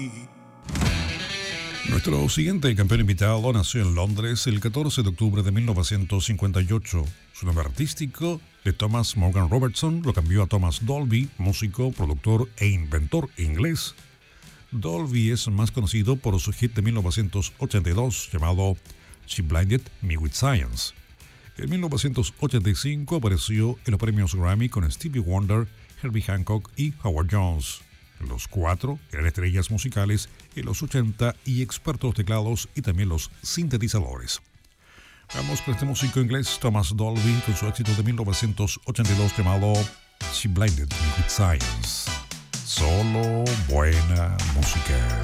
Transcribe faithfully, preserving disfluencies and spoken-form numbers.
Nuestro siguiente campeón invitado nació en Londres el catorce de octubre de mil novecientos cincuenta y ocho. Su nombre artístico de Thomas Morgan Robertson lo cambió a Thomas Dolby, músico, productor e inventor inglés. Dolby es más conocido por su hit de mil novecientos ochenta y dos llamado She Blinded Me With Science. En mil novecientos ochenta y cinco apareció en los premios Grammy con Stevie Wonder, Herbie Hancock y Howard Jones. Los cuatro eran estrellas musicales en los ochenta y expertos teclados y también los sintetizadores. Vamos con este músico inglés Thomas Dolby con su éxito de mil novecientos ochenta y dos llamado She Blinded Me With Science. Solo buena música.